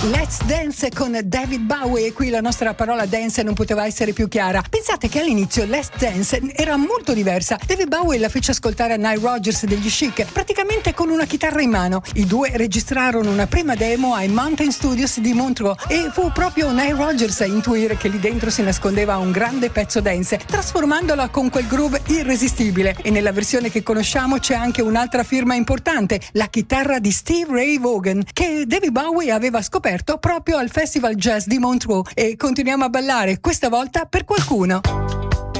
Let's Dance con David Bowie, e qui la nostra parola dance non poteva essere più chiara. Pensate che all'inizio Let's Dance era molto diversa. David Bowie la fece ascoltare a Nile Rodgers degli Chic, praticamente con una chitarra in mano. I due registrarono una prima demo ai Mountain Studios di Montreux e fu proprio Nile Rodgers a intuire che lì dentro si nascondeva un grande pezzo dance, trasformandola con quel groove irresistibile. E nella versione che conosciamo c'è anche un'altra firma importante, la chitarra di Steve Ray Vaughan, che David Bowie aveva scoperto proprio al Festival Jazz di Montreux. E continuiamo a ballare, questa volta per qualcuno.